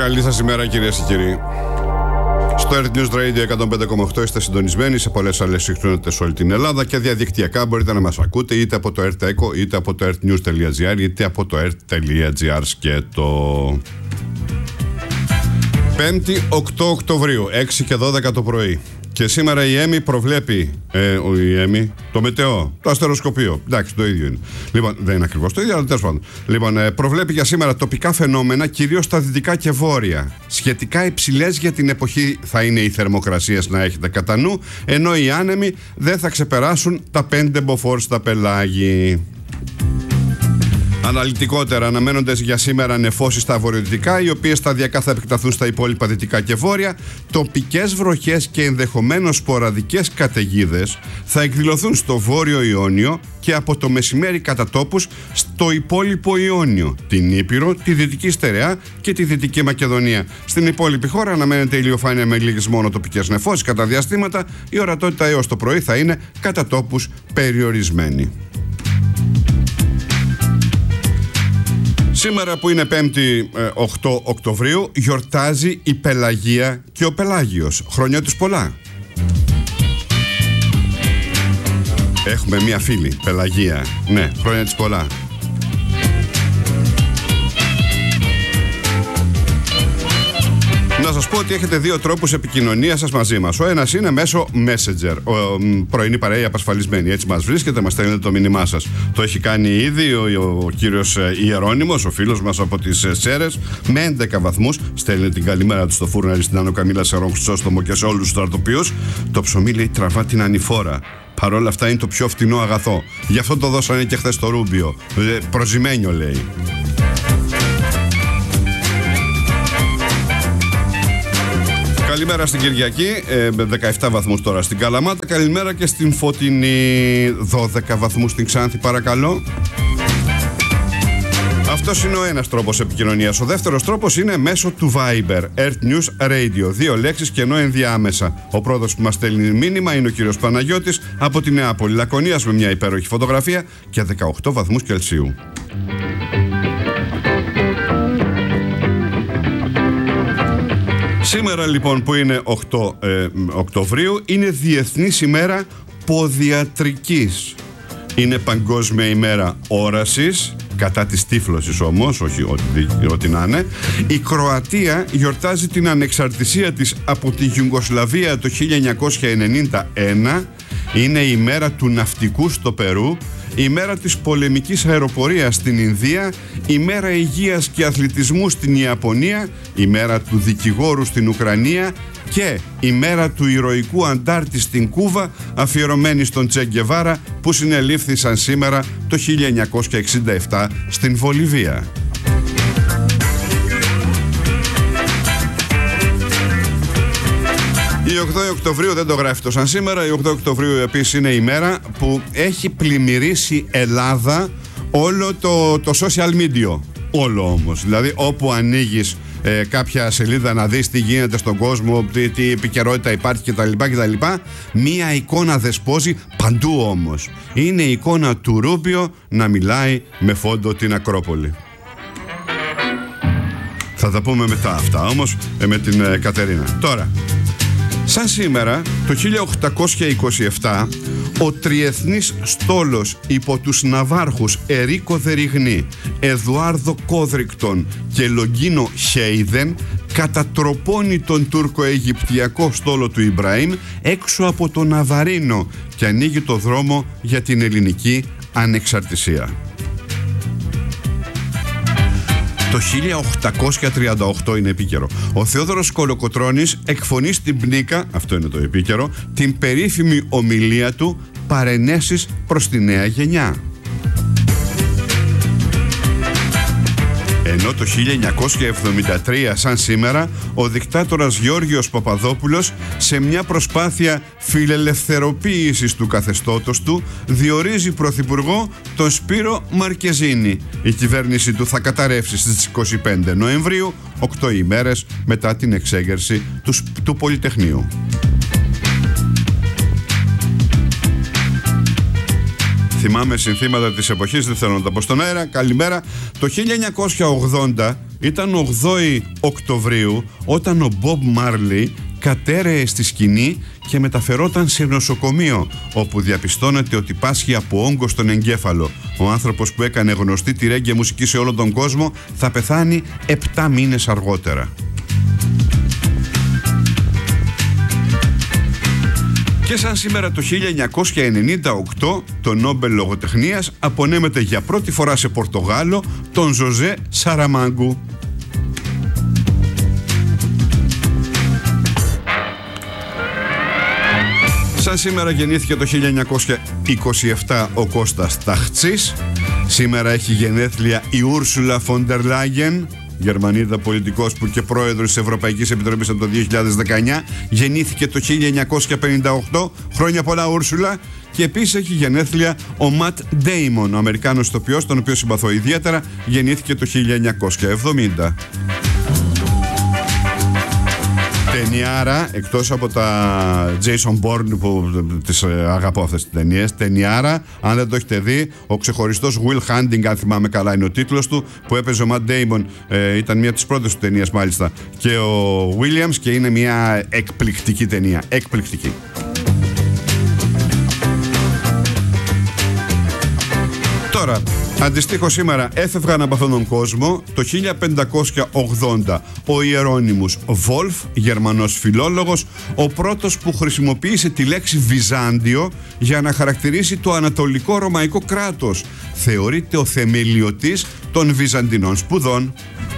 Καλή σας ημέρα, κυρίες και κύριοι. Στο Earth News Radio 105,8 είστε συντονισμένοι σε πολλές άλλες συχνότητες σε όλη την Ελλάδα και διαδικτυακά μπορείτε να μας ακούτε είτε από το Earth Echo, είτε από το earthnews.gr, είτε από το earth.gr σκέτο. 5η 8 Οκτωβρίου, 6 και 12 το πρωί. Και σήμερα η ΕΜΗ προβλέπει, το μετεό, το αστεροσκοπείο. Εντάξει, το ίδιο είναι. Λοιπόν, δεν είναι ακριβώς το ίδιο, αλλά τέλος πάντων. Λοιπόν, προβλέπει για σήμερα τοπικά φαινόμενα, κυρίως στα δυτικά και βόρεια. Σχετικά υψηλές για την εποχή θα είναι οι θερμοκρασίες, να έχετε κατά νου, ενώ οι άνεμοι δεν θα ξεπεράσουν τα 5 μποφόρ στα πελάγι. Αναλυτικότερα, αναμένονται για σήμερα νεφώσεις στα βορειοδυτικά, οι οποίες σταδιακά θα επεκταθούν στα υπόλοιπα δυτικά και βόρεια. Τοπικές βροχές και ενδεχομένως σποραδικές καταιγίδες θα εκδηλωθούν στο βόρειο Ιόνιο και από το μεσημέρι κατά τόπους στο υπόλοιπο Ιόνιο, την Ήπειρο, τη Δυτική Στερεά και τη Δυτική Μακεδονία. Στην υπόλοιπη χώρα αναμένεται ηλιοφάνεια με λίγες μόνο τοπικές νεφώσεις κατά διαστήματα. Η ορατότητα έως το πρωί θα είναι κατά τόπους περιορισμένη. Σήμερα που είναι 5η 8 Οκτωβρίου γιορτάζει η Πελαγία και ο Πελάγιος. Χρόνια τους πολλά. Έχουμε μία φίλη, Πελαγία. Ναι, χρόνια της πολλά. Να σας πω ότι έχετε δύο τρόπους επικοινωνίας σας μαζί μας. Ο ένας είναι μέσω Messenger. Πρωινή παρέα απασφαλισμένη. Έτσι μας βρίσκεται, μας στέλνετε το μήνυμά σας. Το έχει κάνει ήδη ο κύριος Ιερώνυμος, ο φίλος μας από τις Σέρρες, με 11 βαθμούς. Στέλνει την καλημέρα του στο Φούρναρη, στην Άνω Καμίλα, σε Ρόν Χρυσόστομο και σε όλους τους στρατοποιούς. Το ψωμί, λέει, τραβά την ανηφόρα. Παρ' όλα αυτά είναι το πιο φτηνό αγαθό. Γι' αυτό το δώσανε και χθες το Ρούμπιο. Προζημένιο, λέει. Καλημέρα στην Κυριακή, 17 βαθμούς τώρα στην Καλαμάτα. Καλημέρα και στην Φωτεινή, 12 βαθμούς στην Ξάνθη, παρακαλώ. Αυτός είναι ο ένας τρόπος επικοινωνίας. Ο δεύτερος τρόπος είναι μέσω του Viber, Earth News Radio. 2 λέξεις και ενώ ενδιάμεσα. Ο πρώτος που μας στέλνει μήνυμα είναι ο κύριος Παναγιώτης από τη Νεάπολη Λακωνίας με μια υπέροχη φωτογραφία και 18 βαθμούς Κελσίου. Σήμερα λοιπόν που είναι 8 Οκτωβρίου είναι Διεθνής ημέρα ποδιατρικής. Είναι Παγκόσμια ημέρα όρασης, κατά της τύφλωσης όμως, όχι ό,τι να είναι. Η Κροατία γιορτάζει την ανεξαρτησία της από τη Ιουγκοσλαβία το 1991. Είναι η μέρα του ναυτικού στο Περού, η μέρα της πολεμικής αεροπορίας στην Ινδία, η μέρα υγείας και αθλητισμού στην Ιαπωνία, η μέρα του δικηγόρου στην Ουκρανία και η μέρα του ηρωικού αντάρτη στην Κούβα, αφιερωμένη στον Τσε Γκεβάρα, που συνελήφθησαν σήμερα το 1967 στην Βολιβία. Η 8 Οκτωβρίου δεν το γράφει το σαν σήμερα. Η 8 Οκτωβρίου επίσης είναι η μέρα που έχει πλημμυρίσει Ελλάδα όλο το social media. Όλο όμως. Δηλαδή όπου ανοίγεις κάποια σελίδα να δεις τι γίνεται στον κόσμο, τι επικαιρότητα υπάρχει κτλ. Μία εικόνα δεσπόζει παντού όμως. Είναι η εικόνα του Ρούμπιο να μιλάει με φόντο την Ακρόπολη. Θα τα πούμε μετά αυτά όμως με την Κατερίνα. Τώρα, σαν σήμερα, το 1827, ο τριεθνής στόλος υπό τους ναυάρχους Ερίκο Δεριγνή, Εδουάρδο Κόδρικτον και Λογκίνο Χέιδεν κατατροπώνει τον τουρκο-αιγυπτιακό στόλο του Ιμπραήμ έξω από το Ναβαρίνο και ανοίγει το δρόμο για την ελληνική ανεξαρτησία. Το 1838 είναι επίκαιρο. Ο Θεόδωρος Κολοκοτρώνης εκφωνεί στην Πνίκα, αυτό είναι το επίκαιρο, την περίφημη ομιλία του «Παρενέσεις προς τη νέα γενιά». Ενώ το 1973, σαν σήμερα, ο δικτάτορας Γιώργιος Παπαδόπουλος, σε μια προσπάθεια φιλελευθεροποίησης του καθεστώτος του, διορίζει πρωθυπουργό τον Σπύρο Μαρκεζίνη. Η κυβέρνηση του θα καταρρεύσει στις 25 Νοεμβρίου, 8 ημέρες μετά την εξέγερση του Πολυτεχνείου. Θυμάμαι συνθήματα της εποχής, δεν θέλω να τα πω στον αέρα. Καλημέρα. Το 1980 ήταν 8η Οκτωβρίου όταν ο Μπομπ Μάρλι κατέρεε στη σκηνή και μεταφερόταν σε νοσοκομείο, όπου διαπιστώνεται ότι πάσχει από όγκο στον εγκέφαλο. Ο άνθρωπος που έκανε γνωστή τη ρέγγε μουσική σε όλο τον κόσμο θα πεθάνει 7 μήνες αργότερα. Και σαν σήμερα το 1998 το Νόμπελ Λογοτεχνίας απονέμεται για πρώτη φορά σε Πορτογάλο τον Ζωζέ Σαραμάγκου. Σαν σήμερα γεννήθηκε το 1927 ο Κώστας Ταχτσής. Σήμερα έχει γενέθλια η Ούρσουλα Φοντερ Λάγεν, Γερμανίδα πολιτικός που και πρόεδρος της Ευρωπαϊκής Επιτροπής από το 2019. Γεννήθηκε το 1958. Χρόνια πολλά, Ούρσουλα. Και επίσης έχει γενέθλια ο Ματ Ντέιμον, ο Αμερικάνος ηθοποιός, τον οποίο συμπαθώ ιδιαίτερα. Γεννήθηκε το 1970. Ταινιάρα, εκτός από τα Jason Bourne που τις αγαπώ αυτές τις ταινίες, ταινιάρα, αν δεν το έχετε δει, ο ξεχωριστός Will Hunting, αν θυμάμαι καλά είναι ο τίτλος του, που έπαιζε ο Matt Damon, ήταν μια από τις πρώτες του ταινίες μάλιστα, και ο Williams, και είναι μια εκπληκτική ταινία, εκπληκτική. Τώρα, αντιστοίχως σήμερα έφευγαν από αυτόν τον κόσμο το 1580 ο Ιερώνυμος Βόλφ, Γερμανός φιλόλογος, ο πρώτος που χρησιμοποίησε τη λέξη Βυζάντιο για να χαρακτηρίσει το ανατολικό ρωμαϊκό κράτος. Θεωρείται ο θεμελιωτής των βυζαντινών σπουδών.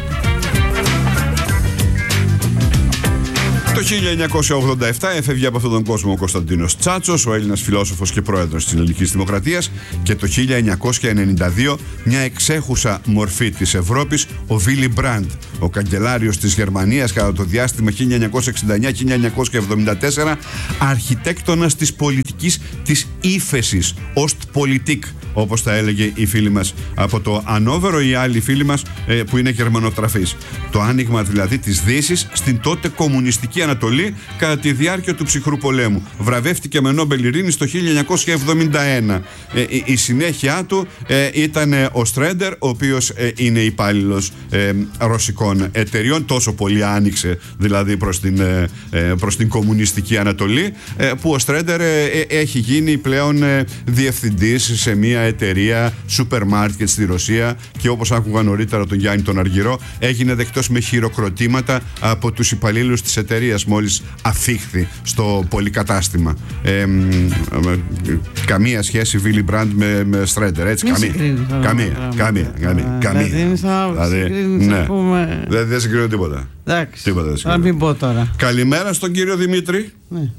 Το 1987 έφευγε από αυτόν τον κόσμο ο Κωνσταντίνος Τσάτσος, ο Έλληνας φιλόσοφος και πρόεδρος της Ελληνικής Δημοκρατίας, και το 1992 μια εξέχουσα μορφή της Ευρώπης, ο Βίλι Μπραντ, ο καγκελάριος της Γερμανίας κατά το διάστημα 1969-1974, αρχιτέκτονας της πολιτικής της ύφεσης, Ostpolitik, όπως τα έλεγε η φίλη μας από το Ανόβερο, η άλλη φίλη μας που είναι γερμανοτραφής. Το άνοιγμα δηλαδή της Δύσης στην τότε κομμουνιστική Ανατολή κατά τη διάρκεια του ψυχρού πολέμου. Βραβεύτηκε με Νόμπελ Ειρήνης το 1971. Η συνέχεια του ήταν ο Στρέντερ, ο οποίος είναι υπάλληλος ρωσικών εταιριών. Τόσο πολύ άνοιξε δηλαδή προς την κομμουνιστική Ανατολή, που ο Στρέντερ έχει γίνει πλέον διευθυντής σε μια εταιρεία σούπερ μάρκετ στη Ρωσία, και όπως άκουγα νωρίτερα τον Γιάννη τον Αργυρό, έγινε δεκτός με χειροκροτήματα από τους υπαλλήλους της εταιρείας μόλις αφήχθη στο πολυκατάστημα. Καμία σχέση Βίλι Μπραντ με Στρέντερ, έτσι, καμία. Δεν συγκρίνω τίποτα. Εντάξει, να μην πω τώρα. Καλημέρα στον κύριο Δημήτρη. Ναι.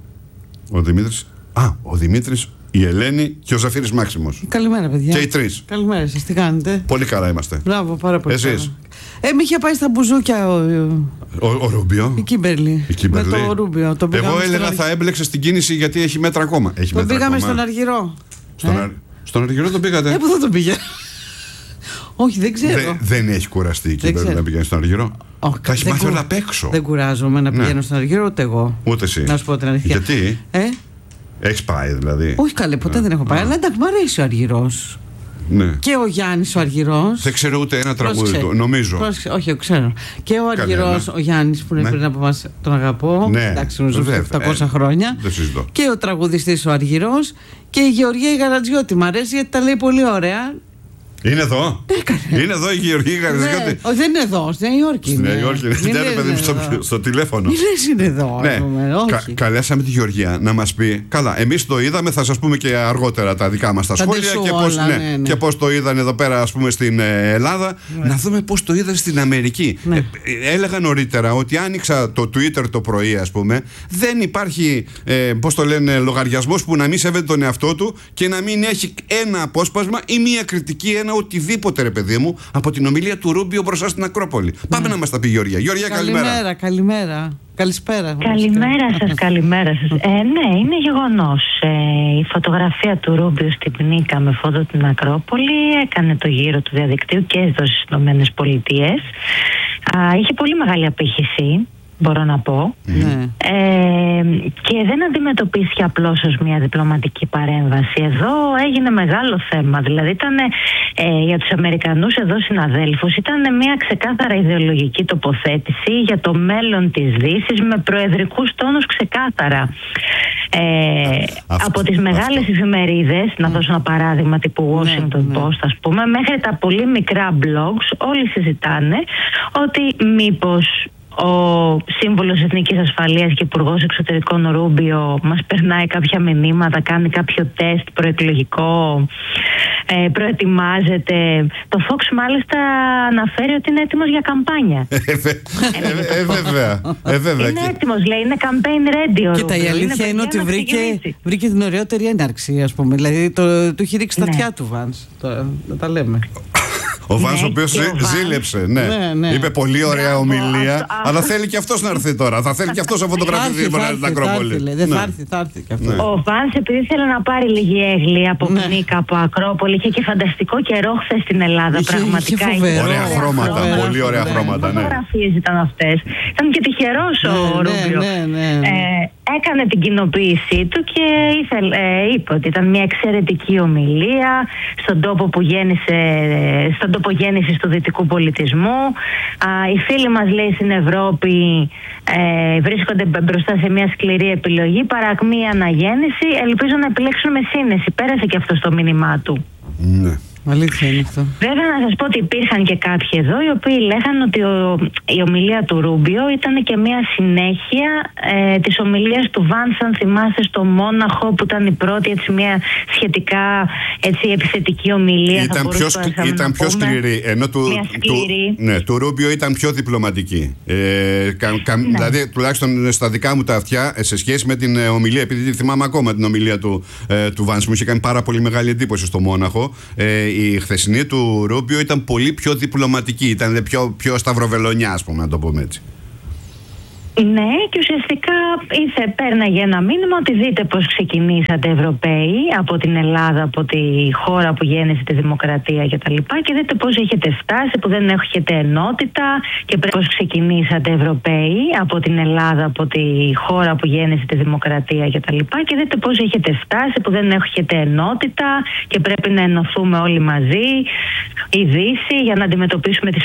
Ο Δημήτρης, η Ελένη και ο Ζαφύρης Μάξιμος. Καλημέρα, παιδιά. Και οι τρεις. Καλημέρα σας, τι κάνετε? Πολύ καλά είμαστε. Μπράβο, πάρα πολύ. Εσείς? Με είχε πάει στα μπουζούκια ο Ρούμπιο. Η Κίμπερλι. Με το Ρούμπιο. Εγώ έλεγα θα έμπλεξε στην κίνηση γιατί έχει μέτρα ακόμα. Τον πήγαμε στον Αργυρό. Στον Αργυρό τον πήγατε? Πού θα τον πήγε? Όχι, δεν ξέρω. Δεν έχει κουραστεί η Κίμπερλι να πηγαίνει στον Αργυρό? Τα έχει μάθει όλα απ' έξω. Δεν κουράζομαι να πηγαίνω στον Αργυρό, ούτε εγώ. Ούτε εσύ. Να σου πω την αλήθεια. Γιατί? Έχεις πάει δηλαδή? Όχι, καλέ, ποτέ δεν έχω πάει. Αλλά εντάξει, μου αρέσει ο Αργυρός. Ναι. Και ο Γιάννης ο Αργυρός. Δεν ξέρω ούτε ένα τραγούδι του, νομίζω. Όχι, ξέρω. Και ο Αργυρός, ο Γιάννης που είναι πριν από εμάς, τον αγαπώ. Ναι. Εντάξει, νομίζω 700 χρόνια. Δεν συζητώ. Και ο τραγουδιστής ο Αργυρός. Και η Γεωργία η Γαρατζιώτη. Μ' αρέσει γιατί τα λέει πολύ ωραία. Είναι εδώ? Είναι εδώ η Γεωργία Γαρατζιώτη? Όχι, δεν είναι εδώ, στη Νέα Υόρκη. Στη Νέα Υόρκη, στο τηλέφωνο. Μην λες είναι εδώ. Καλέσαμε τη Γεωργία να μας πει. Καλά, εμείς το είδαμε, θα σας πούμε και αργότερα τα δικά μας τα σχόλια και πώς το είδαν εδώ πέρα, ας πούμε, στην Ελλάδα. Να δούμε πώς το είδαν στην Αμερική. Έλεγα νωρίτερα ότι άνοιξα το Twitter το πρωί, ας πούμε, δεν υπάρχει, πώς το λένε, λογαριασμός που να μην σέβεται τον εαυτό του και να μην έχει ένα απόσπασμα ή μία κριτική, ένα οτιδήποτε, ρε παιδί μου, από την ομιλία του Ρούμπιο μπροστά στην Ακρόπολη. Πάμε να μας τα πει η Γεωργία. Γεωργία, καλημέρα. Καλημέρα. Καλησπέρα. Καλημέρα σας. Ναι, είναι γεγονός. Η φωτογραφία του Ρούμπιο στην Πνίκα με φώτο την Ακρόπολη έκανε το γύρο του διαδικτύου και εδώ στις Ηνωμένες Πολιτείες. Είχε πολύ μεγάλη απήχηση. μπορώ να πω. Και δεν αντιμετωπίστηκε απλώς ως μια διπλωματική παρέμβαση. Εδώ έγινε μεγάλο θέμα. Δηλαδή ήταν για τους Αμερικανούς εδώ συναδέλφους, ήταν μια ξεκάθαρα ιδεολογική τοποθέτηση για το μέλλον της Δύσης, με προεδρικούς τόνους ξεκάθαρα. Από τις μεγάλες εφημερίδες, να δώσω ένα παράδειγμα τύπου Washington Post, ας πούμε, μέχρι τα πολύ μικρά blogs, όλοι συζητάνε ότι μήπως ο σύμβουλος Εθνικής Ασφαλείας και υπουργός Εξωτερικών Ρούμπιο μας περνάει κάποια μηνύματα, κάνει κάποιο τεστ προεκλογικό, προετοιμάζεται. Το Fox μάλιστα αναφέρει ότι είναι έτοιμος για καμπάνια. Βέβαια. Είναι έτοιμος, λέει, είναι campaign ready ο Ρούμπιο. Κοίτα, η αλήθεια είναι ότι βρήκε την ωραιότερη έναρξη, ας πούμε. Δηλαδή του έχει ρίξει τα αυτιά του Βανς. Να τα λέμε. Ο Βανς, ο οποίος ζήλεψε. Ναι. Είπε πολύ ωραία ομιλία, αλλά θέλει και αυτός να έρθει τώρα. Θα θέλει και αυτός να φωτογραφηθεί στην Ακρόπολη. Δεν θα έρθει και αυτό. Ο Βανς, επειδή ήθελε να πάρει λίγη έγλη από Πνίκα, από Ακρόπολη, είχε και φανταστικό καιρό χθες στην Ελλάδα. Πραγματικά. Ωραία χρώματα. Πολύ ωραία χρώματα. Φωτογραφίες ήταν αυτές. Ήταν και τυχερός ο Ρούμπιο. Έκανε την κοινοποίησή του και είπε ότι ήταν μια εξαιρετική ομιλία στον τόπο γέννησης του δυτικού πολιτισμού. Οι φίλοι μας, λέει, στην Ευρώπη βρίσκονται μπροστά σε μια σκληρή επιλογή, παρακμή αναγέννηση. Ελπίζω να επιλέξουν με σύνεση. Πέρασε και αυτό στο μήνυμά του. Ναι. Αλήθεια είναι αυτό. Βέβαια, να σας πω ότι υπήρχαν και κάποιοι εδώ οι οποίοι λέγανε ότι η ομιλία του Ρούμπιο ήταν και μια συνέχεια της ομιλίας του Βανς, αν θυμάστε, στο Μόναχο, που ήταν η πρώτη, έτσι, μια σχετικά, έτσι, επιθετική ομιλία. Ήταν πιο σκληρή, ενώ του Ρούμπιο ήταν πιο διπλωματική. Δηλαδή, τουλάχιστον στα δικά μου τα αυτιά, σε σχέση με την ομιλία, επειδή θυμάμαι ακόμα την ομιλία του Βανς, μου είχε κάνει πάρα πολύ μεγάλη εντύπωση στο Μόναχο. Η χθεσινή του Ρούμπιο ήταν πολύ πιο διπλωματική, ήταν πιο σταυροβελονιά, ας πούμε, να το πούμε έτσι. Ναι, και ουσιαστικά πέρναγε ένα μήνυμα ότι δείτε πώς ξεκινήσατε Ευρωπαίοι από την Ελλάδα, από τη χώρα που γέννησε τη δημοκρατία κτλ. Και δείτε πώς έχετε φτάσει, που δεν έχετε ενότητα, και πώς ξεκινήσατε Ευρωπαίοι από την Ελλάδα, από τη χώρα που γέννησε τη δημοκρατία κτλ. Και δείτε πώς έχετε φτάσει, που δεν έχετε ενότητα και πρέπει να ενωθούμε όλοι μαζί, η Δύση, για να αντιμετωπίσουμε τις